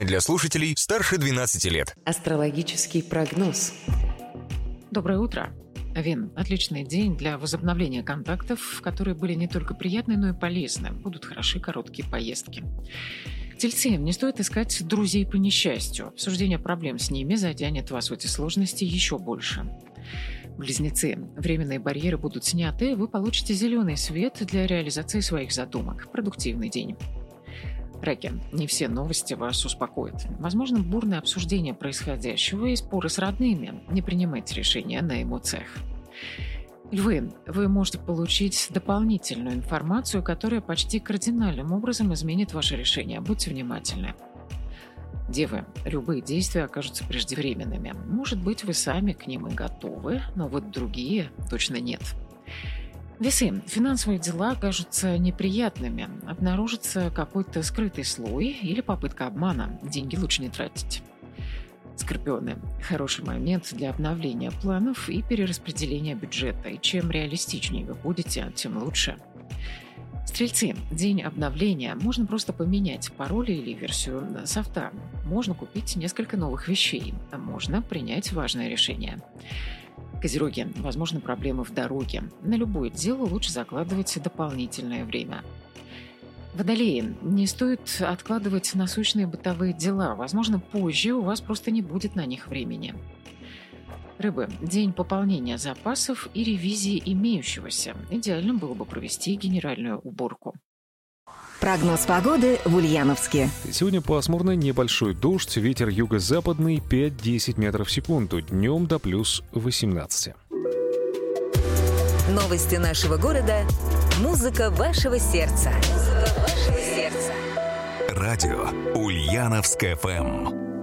Для слушателей старше 12 лет. Астрологический прогноз. Доброе утро. Овен. Отличный день для возобновления контактов, которые были не только приятны, но и полезны. Будут хороши короткие поездки. Тельцы. Не стоит искать друзей по несчастью. Обсуждение проблем с ними затянет вас в эти сложности еще больше. Близнецы. Временные барьеры будут сняты, вы получите зеленый свет для реализации своих задумок. Продуктивный день. Раки. Не все новости вас успокоят. Возможно, бурное обсуждение происходящего и споры с родными. Не принимайте решения на эмоциях. Львы. Вы можете получить дополнительную информацию, которая почти кардинальным образом изменит ваше решение. Будьте внимательны. Девы. Любые действия окажутся преждевременными. Может быть, вы сами к ним и готовы, но вот другие точно нет. Весы. Финансовые дела окажутся неприятными. Обнаружится какой-то скрытый слой или попытка обмана. Деньги лучше не тратить. Скорпионы. Хороший момент для обновления планов и перераспределения бюджета. И чем реалистичнее вы будете, тем лучше. Стрельцы. День обновления. Можно просто поменять пароль или версию софта. Можно купить несколько новых вещей. А можно принять важное решение. Козероги. Возможны проблемы в дороге. На любое дело лучше закладывать дополнительное время. Водолеи. Не стоит откладывать насущные бытовые дела. Возможно, позже у вас просто не будет на них времени. Рыбы. День пополнения запасов и ревизии имеющегося. Идеально было бы провести генеральную уборку. Прогноз погоды в Ульяновске. Сегодня пасмурно, небольшой дождь, ветер юго-западный 5-10 метров в секунду, днем до плюс 18. Новости нашего города. Музыка вашего сердца. Радио Ульяновск ФМ.